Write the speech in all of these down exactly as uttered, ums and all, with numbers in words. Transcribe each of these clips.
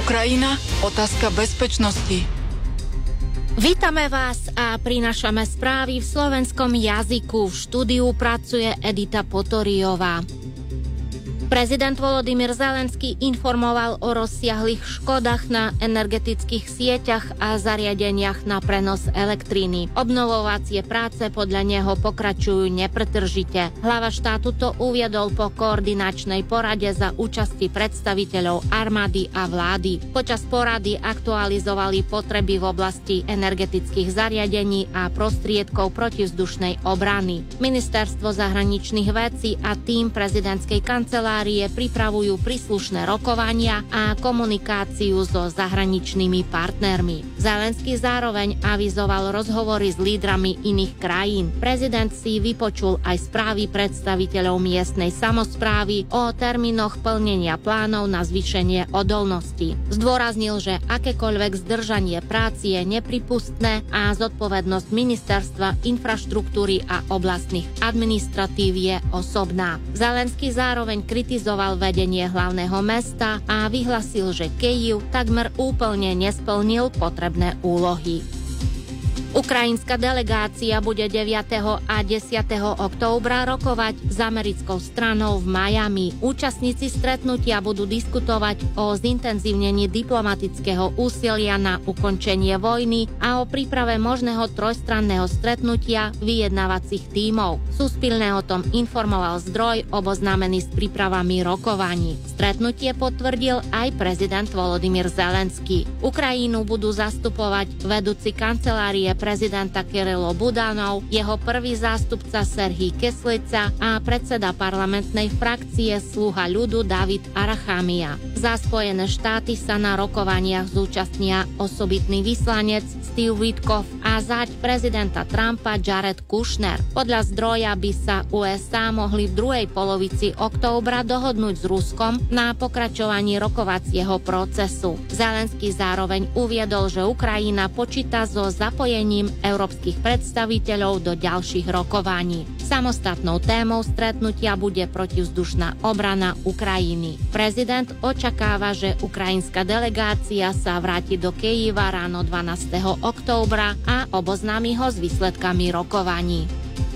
Ukrajina, otázka bezpečnosti. Vítame vás a prinášame správy v slovenskom jazyku. V štúdiu pracuje Edita Potoriová. Prezident Volodymyr Zelenský informoval o rozsiahlych škodách na energetických sieťach a zariadeniach na prenos elektriny. Obnovovacie práce podľa neho pokračujú nepretržite. Hlava štátu to uviedol po koordinačnej porade za účasti predstaviteľov armády a vlády. Počas porady aktualizovali potreby v oblasti energetických zariadení a prostriedkov protivzdušnej obrany. Ministerstvo zahraničných vecí a tím prezidentskej kancelárie pripravujú príslušné rokovania a komunikáciu so zahraničnými partnermi. Zelenský zároveň avizoval rozhovory s lídrami iných krajín. Prezident si vypočul aj správy predstaviteľov miestnej samosprávy o termínoch plnenia plánov na zvýšenie odolnosti. Zdôraznil, že akékoľvek zdržanie práci je nepripustné a zodpovednosť ministerstva infraštruktúry a oblastných administratív je osobná. Zelenský zároveň kritizoval vedenie hlavného mesta a vyhlasil, že Kyjev takmer úplne nesplnil potrebné úlohy. Ukrajinská delegácia bude deviateho a desiateho októbra rokovať s americkou stranou v Miami. Účastníci stretnutia budú diskutovať o zintenzívnení diplomatického úsilia na ukončenie vojny a o príprave možného trojstranného stretnutia vyjednávacích tímov. Súspilne o tom informoval zdroj oboznámený s prípravami rokovaní. Stretnutie potvrdil aj prezident Volodymyr Zelenský. Ukrajinu budú zastupovať vedúci kancelárie prezidenta Kirilo Budanov, jeho prvý zástupca Serhij Keslica a predseda parlamentnej frakcie Sluha ľudu David Arachamia. Za Spojené štáty sa na rokovaniach zúčastnia osobitný vyslanec Steve Witkoff a zať prezidenta Trumpa Jared Kushner. Podľa zdroja by sa ú es á mohli v druhej polovici októbra dohodnúť s Ruskom na pokračovaní rokovacieho procesu. Zelenský zároveň uviedol, že Ukrajina počíta so zapojením európskych predstaviteľov do ďalších rokovaní. Samostatnou témou stretnutia bude protivzdušná obrana Ukrajiny. Prezident očakáva, že ukrajinská delegácia sa vráti do Kyjeva ráno dvanásteho októbra a oboznámi ho s výsledkami rokovaní.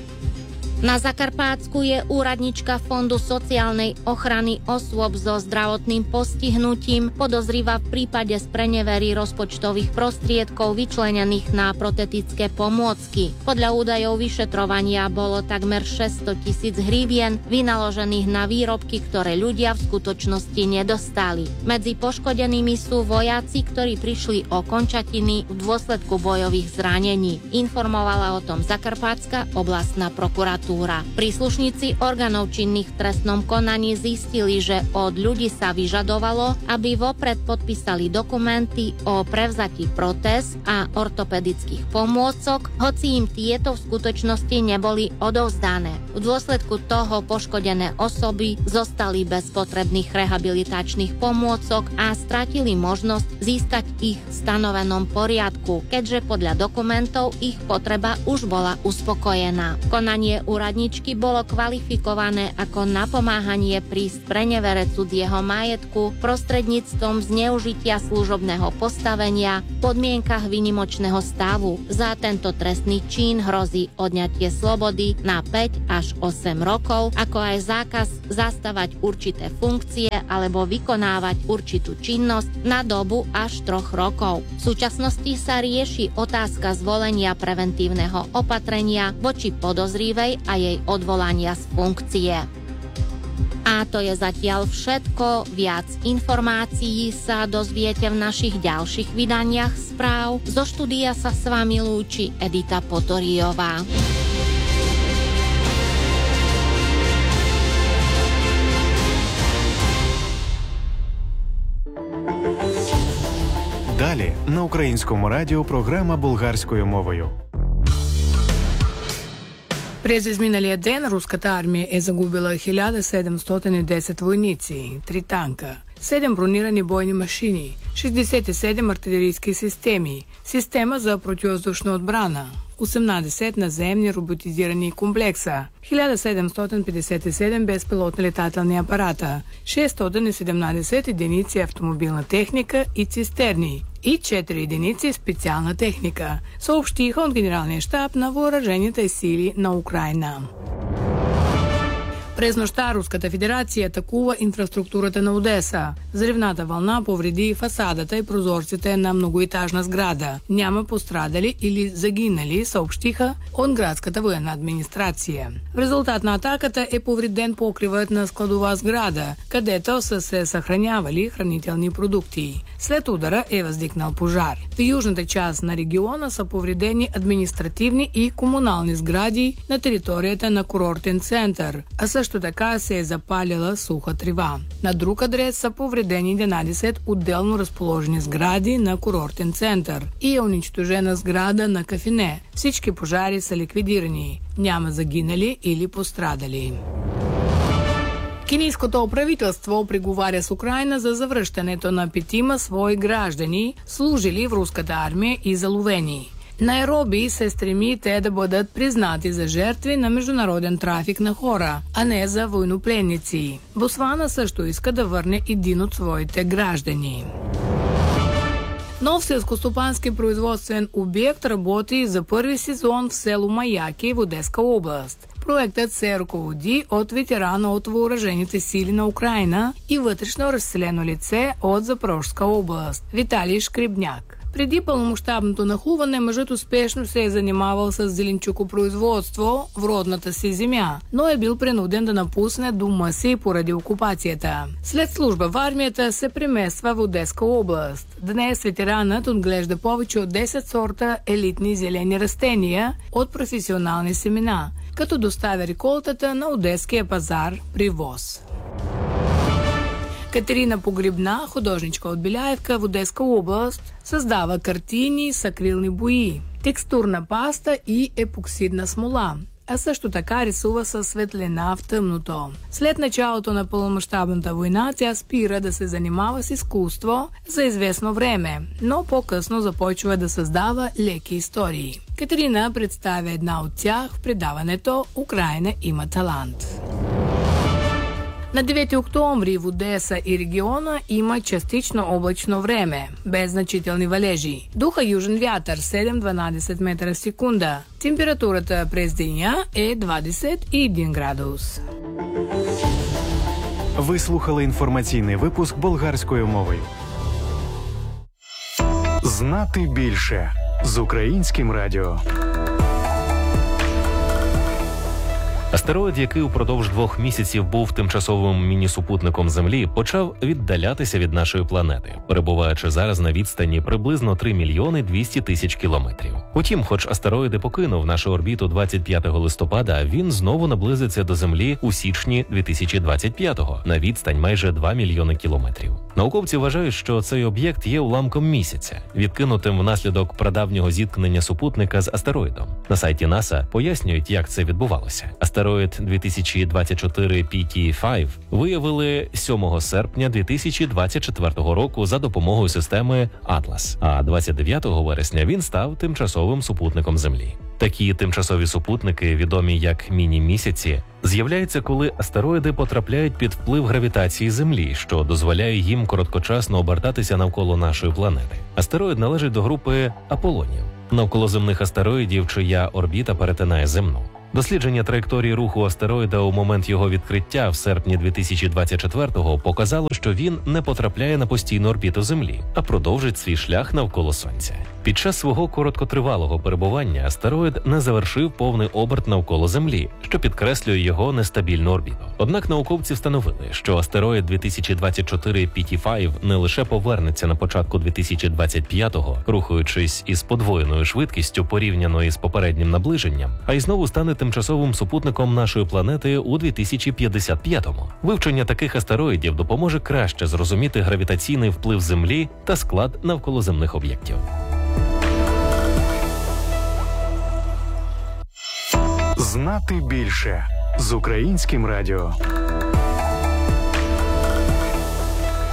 Na Zakarpátsku je úradnička Fondu sociálnej ochrany osôb so zdravotným postihnutím podozriva v prípade sprenevery rozpočtových prostriedkov vyčlenených na protetické pomôcky. Podľa údajov vyšetrovania bolo takmer šesťsto tisíc hrivien vynaložených na výrobky, ktoré ľudia v skutočnosti nedostali. Medzi poškodenými sú vojaci, ktorí prišli o končatiny v dôsledku bojových zranení. Informovala o tom Zakarpátska oblastná prokuratúra. Príslušníci orgánov činných v trestnom konaní zistili, že od ľudí sa vyžadovalo, aby vopred podpísali dokumenty o prevzatí protéz a ortopedických pomôcok, hoci im tieto v skutočnosti neboli odovzdané. V dôsledku toho poškodené osoby zostali bez potrebných rehabilitačných pomôcok a stratili možnosť získať ich v stanovenom poriadku, keďže podľa dokumentov ich potreba už bola uspokojená. Konanie úradničky bolo kvalifikované ako napomáhanie pri sprenevere cudzieho majetku prostredníctvom zneužitia služobného postavenia v podmienkach výnimočného stavu. Za tento trestný čin hrozí odňatie slobody na päť až osem rokov, ako aj zákaz zastávať určité funkcie alebo vykonávať určitú činnosť na dobu až troch rokov. V súčasnosti sa rieši otázka zvolenia preventívneho opatrenia voči podozrivej a jej odvolania z funkcie. A to je zatiaľ všetko. Viac informácií sa dozviete v našich ďalších vydaniach správ. Zo štúdia sa s vami lúči Edita Potoriová. Далі на Українському радіо програма болгарською мовою. През изминалия ден руската армия е загубила хиляда седемстотин и десет войници, три танка, седем бронирани бойни машини, шестдесет и седем артилерийски системи, система за противовъздушна отбрана, осемнадесет наземни роботизирани комплекса, хиляда седемстотин петдесет и седем безпилотни летателни апарата, шестстотин и седемнадесет единици автомобилна техника и цистерни и четири единици специална техника, съобщиха от Генералния щаб на въоръжените сили на Украйна. През нощта Руската федерация атакува инфраструктурата на Одеса. Взривната вълна повреди фасадата и прозорците на многоетажна сграда. Няма пострадали или загинали, съобщиха от градската военна администрация. В резултат на атаката е повреден покривът на складова сграда, където са се съхранявали хранителни продукти. След удара е възникнал пожар. В южната част на региона са повредени административни и комунални сгради на територията на курортен център, а също Също така се е запалила суха трива. На друг адрес са повредени единадесет отделно разположени сгради на курортен център и е унищожена сграда на кафене. Всички пожари са ликвидирани. Няма загинали или пострадали. Кенийското правителство преговаря с Украйна за завръщането на петима свои граждани, служили в руската армия и заловени. Найроби се стреми те да бъдат признати за жертви на международен трафик на хора, а не за войнопленници. Ботсвана също иска да върне един от своите граждани. Нов селскостопански производствен обект работи за първи сезон в село Маяки в Одеска област. Проектът се ръководи от ветерана от въоръжените сили на Украйна и вътрешно разселено лице от Запорожска област – Виталий Шкребняк. Преди пълномащабното нахлуване мъжът успешно се е занимавал с зеленчукопроизводство в родната си земя, но е бил принуден да напусне дома си поради окупацията. След служба в армията се премества в Одеска област. Днес ветеранът отглежда повече от десет сорта елитни зелени растения от професионални семена, като доставя реколтата на одеския пазар при ВОЗ. Катерина Погребна, художничка от Беляевка в Одеска област, създава картини с акрилни бои, текстурна паста и епоксидна смола, а също така рисува със светлина в тъмното. След началото на пълномащабната война тя спира да се занимава с изкуство за известно време, но по-късно започва да създава леки истории. Катерина представя една от тях в предаването «Украйна има талант». На девети октомври в Одеса и региона има частично облачно време, без значителни валежи. Духа южен вятър седем до дванадесет метра в секунда. Температурата през деня е двадесет и един градус. Ви слухали інформаційний випуск болгарською мовою. Знати більше з Українським радіо. Астероїд, який упродовж двох місяців був тимчасовим міні-супутником Землі, почав віддалятися від нашої планети, перебуваючи зараз на відстані приблизно три мільйони двісті тисяч кілометрів. Утім, хоч астероїд і покинув нашу орбіту двадцять п'ятого листопада, він знову наблизиться до Землі у січні дві тисячі двадцять п'ятого на відстань майже два мільйони кілометрів. Науковці вважають, що цей об'єкт є уламком місяця, відкинутим внаслідок прадавнього зіткнення супутника з астероїдом. На сайті НАСА пояснюють, як це відбувалося. Астероїд дві тисячі двадцять чотири пі ті п'ять виявили сьомого серпня дві тисячі двадцять четвертого року за допомогою системи Атлас, а двадцять дев'ятого вересня він став тимчасовим супутником Землі. Такі тимчасові супутники, відомі як міні-місяці, з'являються, коли астероїди потрапляють під вплив гравітації Землі, що дозволяє їм короткочасно обертатися навколо нашої планети. Астероїд належить до групи Аполлонів, навколоземних астероїдів, чия орбіта перетинає земну. Дослідження траєкторії руху астероїда у момент його відкриття в серпні дві тисячі двадцять четвертого показало, що він не потрапляє на постійну орбіту Землі, а продовжить свій шлях навколо Сонця. Під час свого короткотривалого перебування астероїд не завершив повний оберт навколо Землі, що підкреслює його нестабільну орбіту. Однак науковці встановили, що астероїд дві тисячі двадцять чотири пі ті п'ять не лише повернеться на початку дві тисячі двадцять п'ятого, рухаючись із подвоєною швидкістю порівняно із попереднім наближенням, а й знову стане тимчасовим супутником нашої планети у дві тисячі п'ятдесят п'ятому. Вивчення таких астероїдів допоможе краще зрозуміти гравітаційний вплив Землі та склад навколоземних об'єктів. Знати більше з Українським радіо.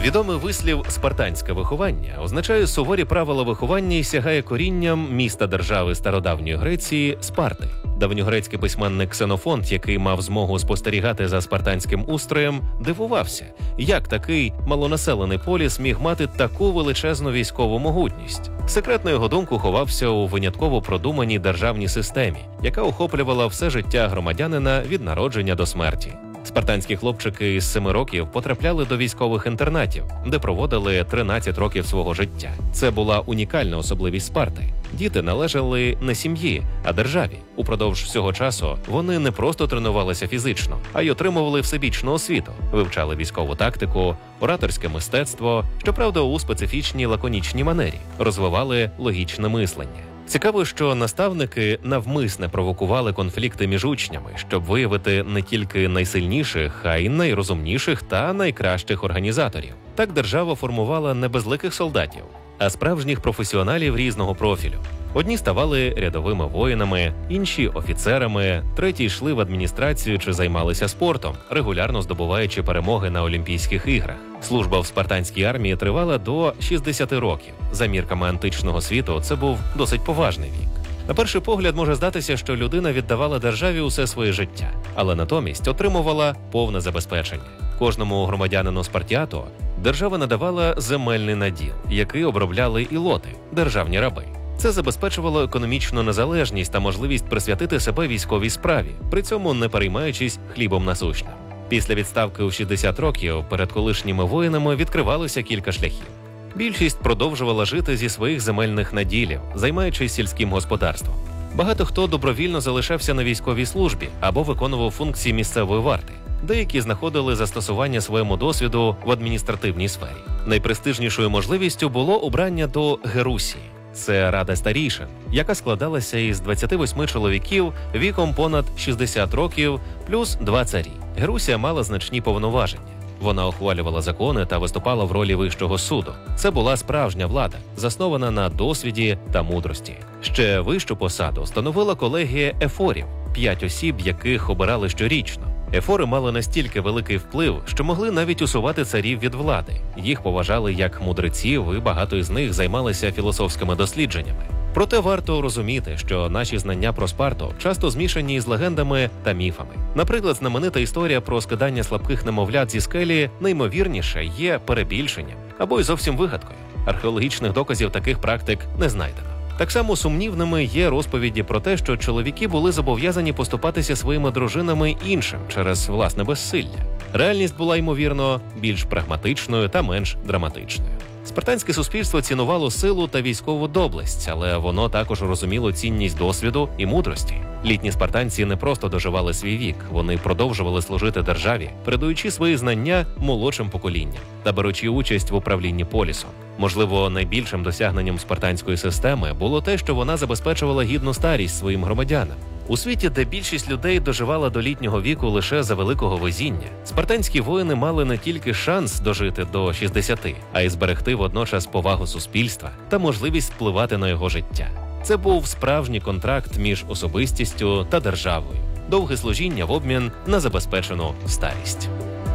Відомий вислів «спартанське виховання» означає суворі правила виховання і сягає корінням міста держави стародавньої Греції – Спарти. Давньогрецький письменник Ксенофонт, який мав змогу спостерігати за спартанським устроєм, дивувався, як такий малонаселений поліс міг мати таку величезну військову могутність. Секрет, на його думку, ховався у винятково продуманій державній системі, яка охоплювала все життя громадянина від народження до смерті. Спартанські хлопчики з семи років потрапляли до військових інтернатів, де проводили тринадцять років свого життя. Це була унікальна особливість Спарти. Діти належали не сім'ї, а державі. Упродовж всього часу вони не просто тренувалися фізично, а й отримували всебічну освіту, вивчали військову тактику, ораторське мистецтво, щоправда у специфічній лаконічній манері, розвивали логічне мислення. Цікаво, що наставники навмисне провокували конфлікти між учнями, щоб виявити не тільки найсильніших, а й найрозумніших та найкращих організаторів. Так держава формувала не безликих солдатів, а справжніх професіоналів різного профілю. Одні ставали рядовими воїнами, інші – офіцерами, треті йшли в адміністрацію чи займалися спортом, регулярно здобуваючи перемоги на Олімпійських іграх. Служба в спартанській армії тривала до шістдесят років. За мірками античного світу це був досить поважний вік. На перший погляд може здатися, що людина віддавала державі усе своє життя, але натомість отримувала повне забезпечення. Кожному громадянину Спартіату держава надавала земельний наділ, який обробляли ілоти – державні раби. Це забезпечувало економічну незалежність та можливість присвятити себе військовій справі, при цьому не переймаючись хлібом насущним. Після відставки у шістдесят років перед колишніми воїнами відкривалося кілька шляхів. Більшість продовжувала жити зі своїх земельних наділів, займаючись сільським господарством. Багато хто добровільно залишався на військовій службі або виконував функції місцевої варти. Деякі знаходили застосування своєму досвіду в адміністративній сфері. Найпрестижнішою можливістю було обрання до герусії. Це рада старішин, яка складалася із двадцяти восьми чоловіків віком понад шістдесят років плюс два царі. Герусія мала значні повноваження. Вона ухвалювала закони та виступала в ролі вищого суду. Це була справжня влада, заснована на досвіді та мудрості. Ще вищу посаду становила колегія ефорів, п'ять осіб, яких обирали щорічно. Ефори мали настільки великий вплив, що могли навіть усувати царів від влади. Їх поважали як мудреців, і багато із них займалися філософськими дослідженнями. Проте варто розуміти, що наші знання про Спарту часто змішані з легендами та міфами. Наприклад, знаменита історія про скидання слабких немовлят зі скелі найімовірніше є перебільшенням або й зовсім вигадкою. Археологічних доказів таких практик не знайдено. Так само сумнівними є розповіді про те, що чоловіки були зобов'язані поступатися своїми дружинами іншим через власне безсилля. Реальність була, ймовірно, більш прагматичною та менш драматичною. Спартанське суспільство цінувало силу та військову доблесть, але воно також розуміло цінність досвіду і мудрості. Літні спартанці не просто доживали свій вік, вони продовжували служити державі, передаючи свої знання молодшим поколінням та беручи участь в управлінні полісом. Можливо, найбільшим досягненням спартанської системи було те, що вона забезпечувала гідну старість своїм громадянам. У світі, де більшість людей доживала до літнього віку лише за великого везіння, спартанські воїни мали не тільки шанс дожити до шістдесяти, а й зберегти водночас повагу суспільства та можливість впливати на його життя. Це був справжній контракт між особистістю та державою. Довге служіння в обмін на забезпечену старість.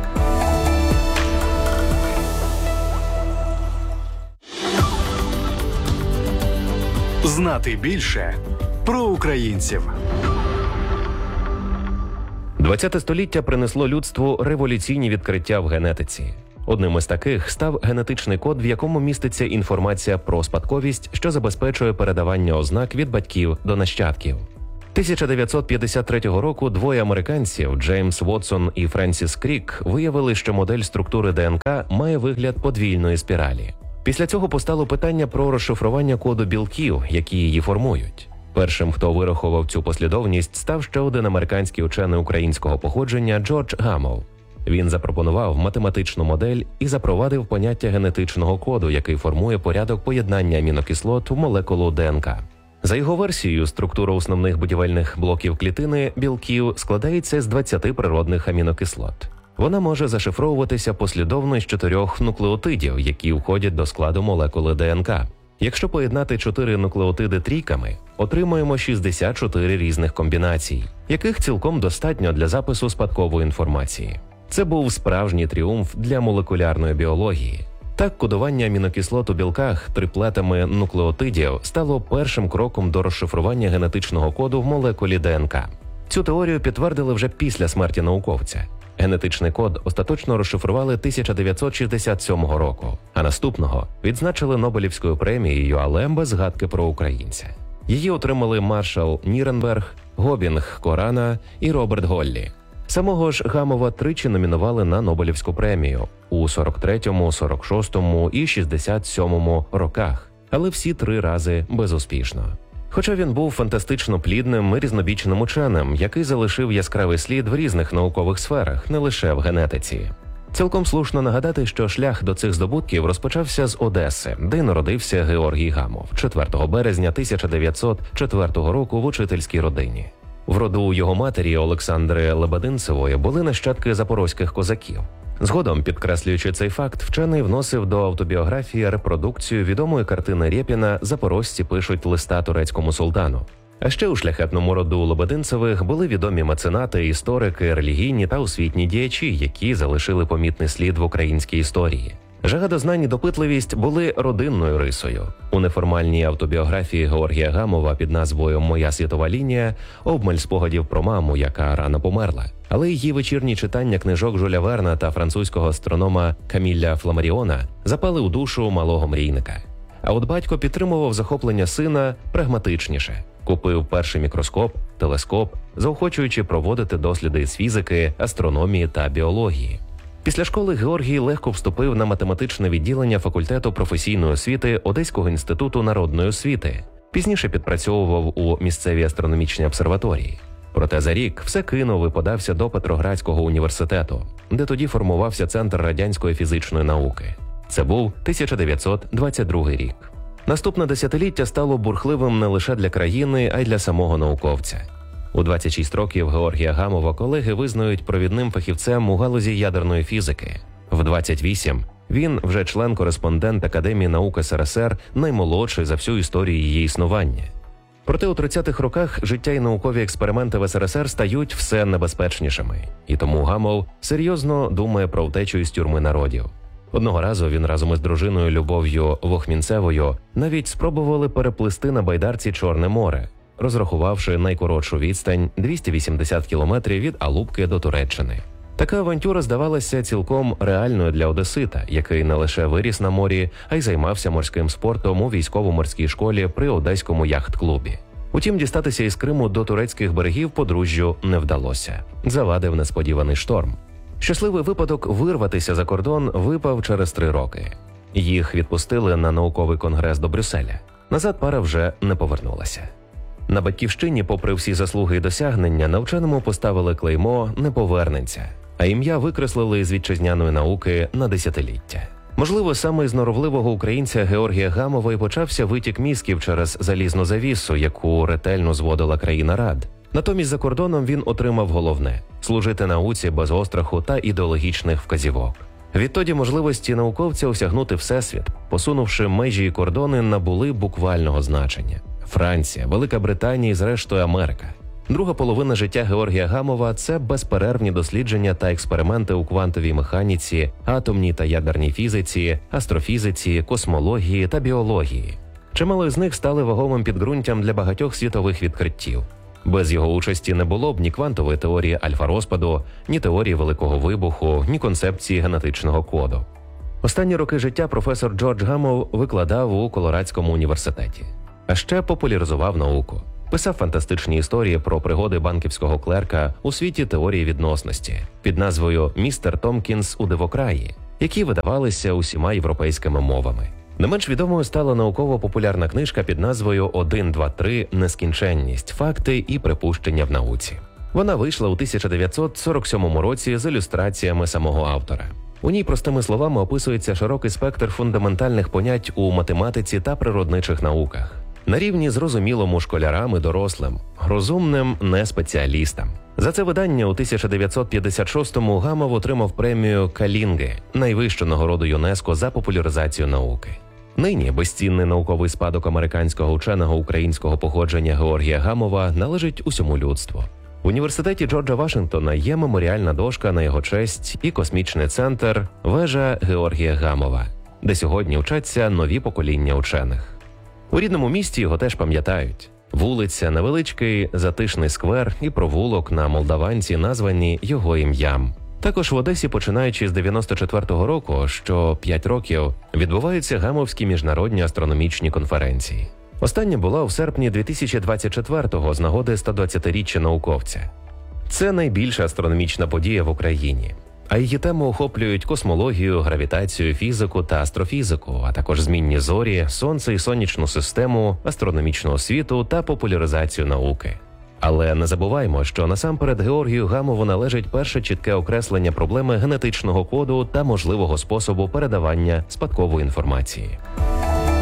Знати більше про українців. ХХ століття принесло людству революційні відкриття в генетиці. Одним із таких став генетичний код, в якому міститься інформація про спадковість, що забезпечує передавання ознак від батьків до нащадків. тисяча дев'ятсот п'ятдесят третього року двоє американців, Джеймс Вотсон і Френсіс Крік, виявили, що модель структури ДНК має вигляд подвійної спіралі. Після цього постало питання про розшифрування коду білків, які її формують. Першим, хто вирахував цю послідовність, став ще один американський учений українського походження Джордж Гамов. Він запропонував математичну модель і запровадив поняття генетичного коду, який формує порядок поєднання амінокислот в молекулу ДНК. За його версією, структура основних будівельних блоків клітини білків складається з двадцяти природних амінокислот. Вона може зашифровуватися послідовно з чотирьох нуклеотидів, які входять до складу молекули ДНК. Якщо поєднати чотири нуклеотиди трійками, отримаємо шістдесят чотири різних комбінацій, яких цілком достатньо для запису спадкової інформації. Це був справжній тріумф для молекулярної біології. Так, кодування амінокислот у білках триплетами нуклеотидів стало першим кроком до розшифрування генетичного коду в молекулі ДНК. Цю теорію підтвердили вже після смерті науковця. Генетичний код остаточно розшифрували тисяча дев'ятсот шістдесят сьомого року, а наступного відзначили Нобелівською премією, але без згадки про українця. Її отримали Маршал Ніренберг, Гобінг Корана і Роберт Голлі. Самого ж Гамова тричі номінували на Нобелівську премію у сорок третьому, сорок шостому і шістдесят сьомому роках, але всі три рази безуспішно. Хоча він був фантастично плідним і різнобічним ученим, який залишив яскравий слід в різних наукових сферах, не лише в генетиці. Цілком слушно нагадати, що шлях до цих здобутків розпочався з Одеси, де народився Георгій Гамов четвертого березня тисяча дев'ятсот четвертого року в учительській родині. В роду його матері Олександри Лебединцевої були нащадки запорозьких козаків. Згодом, підкреслюючи цей факт, вчений вносив до автобіографії репродукцію відомої картини Рєпіна «Запорожці пишуть листа турецькому султану». А ще у шляхетному роду Лебединцевих були відомі меценати, історики, релігійні та освітні діячі, які залишили помітний слід в українській історії. Жага до знань і допитливість були родинною рисою. У неформальній автобіографії Георгія Гамова під назвою «Моя світова лінія» обмаль спогадів про маму, яка рано померла. Але її вечірні читання книжок Жюля Верна та французького астронома Каміля Фламаріона запали у душу малого мрійника. А от батько підтримував захоплення сина прагматичніше. Купив перший мікроскоп, телескоп, заохочуючи проводити досліди з фізики, астрономії та біології. Після школи Георгій легко вступив на математичне відділення факультету професійної освіти Одеського інституту народної освіти. Пізніше підпрацьовував у місцевій астрономічній обсерваторії. Проте за рік все кинув і подався до Петроградського університету, де тоді формувався Центр радянської фізичної науки. Це був тисяча дев'ятсот двадцять другий рік. Наступне десятиліття стало бурхливим не лише для країни, а й для самого науковця. У двадцять шість років Георгія Гамова колеги визнають провідним фахівцем у галузі ядерної фізики. В двадцять вісім він вже член-кореспондент Академії наук СРСР, наймолодший за всю історію її існування. Проте у тридцятих роках життя і наукові експерименти в СРСР стають все небезпечнішими. І тому Гамов серйозно думає про втечу із тюрми народів. Одного разу він разом із дружиною Любов'ю Вохмінцевою навіть спробували переплисти на байдарці Чорне море, розрахувавши найкоротшу відстань двісті вісімдесят кілометрів від Алупки до Туреччини. Така авантюра здавалася цілком реальною для одесита, який не лише виріс на морі, а й займався морським спортом у військово-морській школі при Одеському яхт-клубі. Утім, дістатися із Криму до турецьких берегів подружжю не вдалося. Завадив несподіваний шторм. Щасливий випадок вирватися за кордон випав через три роки. Їх відпустили на науковий конгрес до Брюсселя. Назад пара вже не повернулася. На батьківщині, попри всі заслуги і досягнення, на вченому поставили клеймо «не повернеться», а ім'я викреслили з вітчизняної науки на десятиліття. Можливо, саме із норовливого українця Георгія Гамова і почався витік мізків через залізну завісу, яку ретельно зводила країна Рад. Натомість за кордоном він отримав головне – служити науці без остраху та ідеологічних вказівок. Відтоді можливості науковця осягнути всесвіт, посунувши межі і кордони, набули буквального значення. Франція, Велика Британія і зрештою Америка. Друга половина життя Георгія Гамова – це безперервні дослідження та експерименти у квантовій механіці, атомній та ядерній фізиці, астрофізиці, космології та біології. Чимало з них стали вагомим підґрунтям для багатьох світових відкриттів. Без його участі не було б ні квантової теорії альфа-розпаду, ні теорії Великого вибуху, ні концепції генетичного коду. Останні роки життя професор Джордж Гамов викладав у Колорадському університеті. А ще популяризував науку. Писав фантастичні історії про пригоди банківського клерка у світі теорії відносності під назвою «Містер Томпкінс у дивокраї», які видавалися усіма європейськими мовами. Не менш відомою стала науково-популярна книжка під назвою «один, два, три. Нескінченність. Факти і припущення в науці». Вона вийшла у тисяча дев'ятсот сорок сьомому році з ілюстраціями самого автора. У ній простими словами описується широкий спектр фундаментальних понять у математиці та природничих науках. На рівні зрозумілому школярам і дорослим, розумним не спеціалістам. За це видання у тисяча дев'ятсот п'ятдесят шостому Гамов отримав премію Калінги, найвищу нагороду ЮНЕСКО за популяризацію науки. Нині безцінний науковий спадок американського ученого українського походження Георгія Гамова належить усьому людству. В університеті Джорджа Вашингтона є меморіальна дошка на його честь і космічний центр «Вежа Георгія Гамова», де сьогодні вчаться нові покоління учених. У рідному місті його теж пам'ятають. Вулиця, невеличкий затишний сквер і провулок на Молдаванці названі його ім'ям. Також в Одесі, починаючи з дев'яносто четвертого року, що п'ять років, відбуваються Гамовські міжнародні астрономічні конференції. Остання була у серпні дві тисячі двадцять четвертого з нагоди сто двадцятиріччя науковця. Це найбільша астрономічна подія в Україні. А її теми охоплюють космологію, гравітацію, фізику та астрофізику, а також змінні зорі, сонце і сонячну систему, астрономічну освіту та популяризацію науки. Але не забуваймо, що насамперед Георгію Гамову належить перше чітке окреслення проблеми генетичного коду та можливого способу передавання спадкової інформації.